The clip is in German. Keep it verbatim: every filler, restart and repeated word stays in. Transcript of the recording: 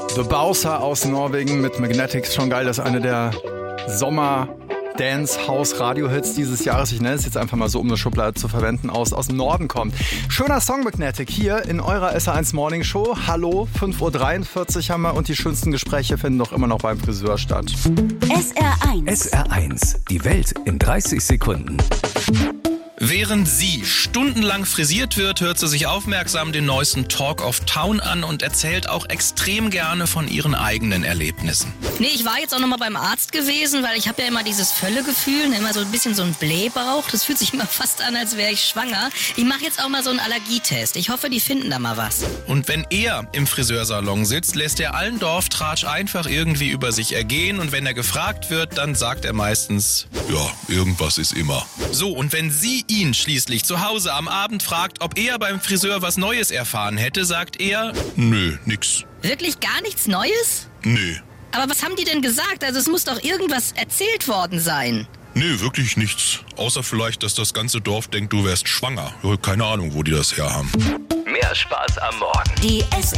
The Bowser aus Norwegen mit Magnetics. Schon geil, das ist eine der Sommer-Dance-House-Radio-Hits dieses Jahres. Ich nenne es jetzt einfach mal so, um eine Schublade zu verwenden, aus, aus dem Norden kommt. Schöner Song, Magnetic, hier in eurer S R eins Morning Show. Hallo, fünf Uhr dreiundvierzig haben wir und die schönsten Gespräche finden doch immer noch beim Friseur statt. S R eins. S R eins, die Welt in dreißig Sekunden. Während sie stundenlang frisiert wird, hört sie sich aufmerksam den neuesten Talk of Town an und erzählt auch extrem gerne von ihren eigenen Erlebnissen. Nee, ich war jetzt auch nochmal beim Arzt gewesen, weil ich habe ja immer dieses Völlegefühl, ne, immer so ein bisschen so ein Blähbauch. Das fühlt sich immer fast an, als wäre ich schwanger. Ich mache jetzt auch mal so einen Allergietest. Ich hoffe, die finden da mal was. Und wenn er im Friseursalon sitzt, lässt er allen Dorftratsch einfach irgendwie über sich ergehen. Und wenn er gefragt wird, dann sagt er meistens, ja, irgendwas ist immer. So, und wenn sie ihn schließlich zu Hause am Abend fragt, ob er beim Friseur was Neues erfahren hätte, sagt er, nö, nix. Wirklich gar nichts Neues? Nö. Aber was haben die denn gesagt? Also es muss doch irgendwas erzählt worden sein. Nee, wirklich nichts. Außer vielleicht, dass das ganze Dorf denkt, du wärst schwanger. Keine Ahnung, wo die das herhaben. Mehr Spaß am Morgen. Die S